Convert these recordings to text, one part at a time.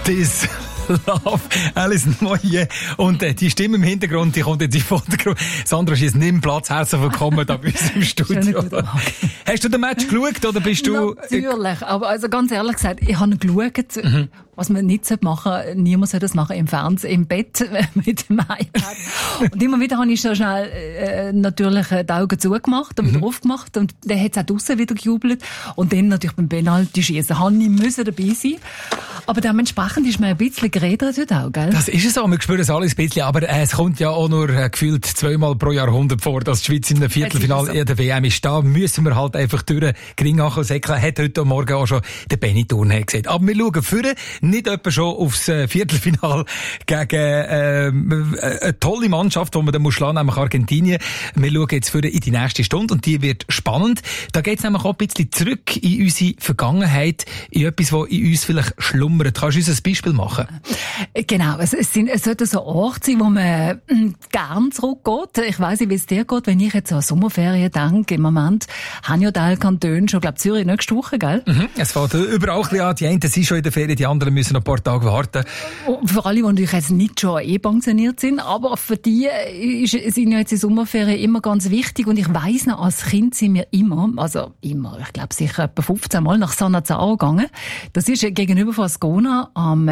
This Love, Alison Moyet. Und die Stimme im Hintergrund, die kommt jetzt in den Vordergrund. Sandra ist jetzt nicht im Platz. Herzlich willkommen da bei uns im Studio. Hast du den Match geschaut oder bist du... Natürlich, aber also ganz ehrlich gesagt, ich habe geschaut, was man nicht machen sollte. Niemand soll das machen im Fernsehen, im Bett mit dem iPad. Und immer wieder habe ich so schnell natürlich die Augen zugemacht und wieder aufgemacht und dann hat es auch draussen wieder gejubelt. Und dann natürlich beim Penalty-Schießen musste dabei sein. Aber dementsprechend ist man ein bisschen geredet heute auch, gell? Das ist es so, wir spüren es alles ein bisschen, aber es kommt ja auch nur gefühlt 2-mal pro Jahrhundert vor, dass die Schweiz in einem Viertelfinale in der WM ist. Da müssen wir halt einfach durch Gringachen säckeln. Hat heute Morgen auch schon der Benny Thurn gesagt. Aber wir schauen vorne, nicht etwa schon aufs Viertelfinale gegen eine tolle Mannschaft, die man dann schlagen muss, nämlich Argentinien. Wir schauen jetzt vorne in die nächste Stunde und die wird spannend. Da geht es nämlich auch ein bisschen zurück in unsere Vergangenheit, in etwas, was in uns vielleicht schlummert. Kannst du uns ein Beispiel machen? Genau, es sollte so ein Ort sein, wo man gern zurückgeht. Ich weiss nicht, wie es dir geht, wenn ich jetzt an Sommerferien denke. Im Moment haben ja Teil Kantone schon, glaube Zürich nächste Woche, gell? Es fängt überall ein bisschen an. Die einen sind schon in der Ferien, die anderen müssen noch ein paar Tage warten. Für alle, die natürlich jetzt nicht schon pensioniert sind, aber für die sind ja jetzt die Sommerferien immer ganz wichtig. Und ich weiss noch, als Kind sind wir immer, ich glaube sicher etwa 15 Mal nach Sannazaro gegangen. Das ist gegenüber von Ascona am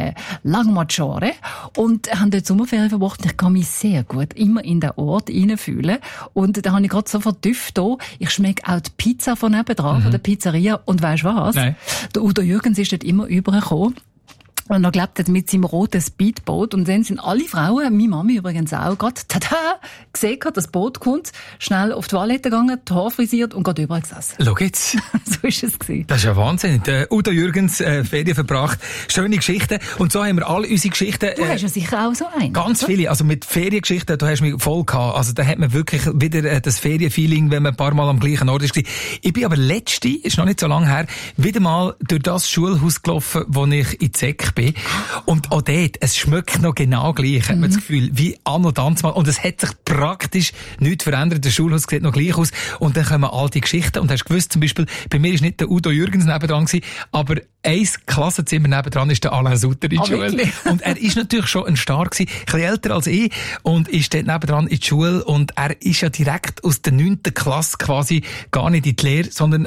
Lago Maggiore und haben dort Sommerferien verbracht. Ich kann mich sehr gut immer in den Ort hineinfühlen. Und da habe ich gerade so verdüfft hier. Ich schmecke auch die Pizza von nebenan, von der Pizzeria. Und weisst was? Nein. Der Udo Jürgens ist dort immer übergekommen. Und er glaubt mit seinem roten Speedboot. Und dann sind alle Frauen, meine Mami übrigens auch, gerade, gesehen, das Boot kommt, schnell auf die Toilette gegangen, die Haare frisiert und gerade übergesessen. Schau jetzt. So ist es gewesen. Das ist ja Wahnsinn. Der Udo Jürgens, Ferien verbracht. Schöne Geschichten. Und so haben wir alle unsere Geschichten. Du hast ja sicher auch so einen. Ganz viele. Also mit Feriengeschichten, du hast mich voll gehabt. Also da hat man wirklich wieder das Ferienfeeling, wenn man ein paar Mal am gleichen Ort ist. Ich bin aber ist noch nicht so lange her, wieder mal durch das Schulhaus gelaufen, wo ich in Zeck bin. Und auch dort, es schmeckt noch genau gleich, hat man das Gefühl, wie anno dazumal. Und es hat sich praktisch nichts verändert. Das Schulhaus sieht noch gleich aus. Und dann kommen all die Geschichten. Und hast gewusst, zum Beispiel, bei mir ist nicht der Udo Jürgens nebendran gewesen, aber ein Klassenzimmer nebendran ist der Alain Sutter in die Schule. Und er ist natürlich schon ein Star gewesen, ein bisschen älter als ich, und ist dort nebendran in die Schule. Und er ist ja direkt aus der 9. Klasse quasi gar nicht in die Lehre, sondern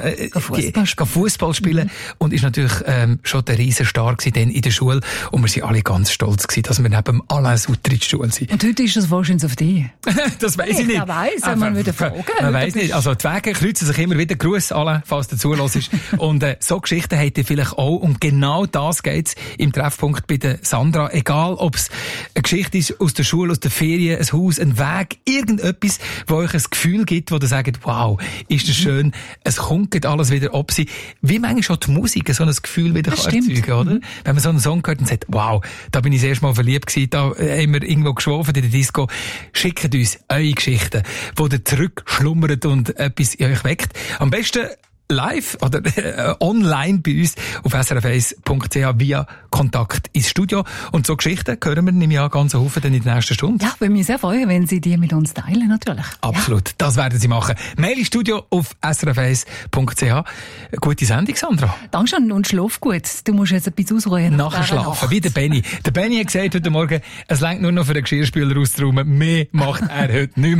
Fußball spielen. Und ist natürlich schon der Riesenstar gewesen dann in der Schule. Und wir sind alle ganz stolz gewesen, dass wir neben Alain Sutter in die Schule sind. Und heute ist das wahrscheinlich auf dich. Das weiss ich nicht. Ich weiss, man würde fragen. Man weiss nicht. Also die Wege kreuzen sich immer wieder. Gruß, Alain, falls du zuhörst. Und so Geschichten habt ihr vielleicht auch. Und genau das geht's im Treffpunkt bei der Sandra. Egal, ob es eine Geschichte ist aus der Schule, aus der Ferien, ein Haus, ein Weg, irgendetwas, wo euch ein Gefühl gibt, wo ihr sagt, wow, ist das schön. Es kommt alles wieder ob sie. Wie manchmal schon die Musik so ein Gefühl wieder erzeugen, oder? Wenn man so einen Song hört und sagt, wow, da bin ich das erste Mal verliebt gewesen, da haben wir irgendwo geschwofen in der Disco. Schickt uns eure Geschichten, wo ihr zurückschlummert und etwas in euch weckt. Am besten live oder online bei uns auf srf1.ch via Kontakt ins Studio. Und so Geschichten hören wir nämlich an ganz Haufen dann in der nächsten Stunde. Ja, würde mich sehr freuen, wenn Sie die mit uns teilen, natürlich. Absolut, das werden Sie machen. Mail ins Studio auf srf1.ch. Gute Sendung, Sandra. Dankeschön und schlaf gut. Du musst jetzt ein bisschen ausruhen. Nachher schlafen, wie der Benny. Der Benny hat gesagt heute Morgen, es reicht nur noch für den Geschirrspüler auszuräumen. Mehr macht er heute nicht mehr.